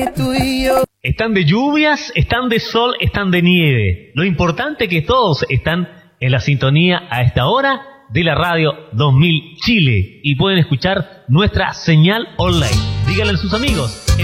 Están de lluvias, están de sol, están de nieve. Lo importante es que todos están en la sintonía a esta hora de la radio 2000 Chile y pueden escuchar nuestra señal online. Díganle a sus amigos.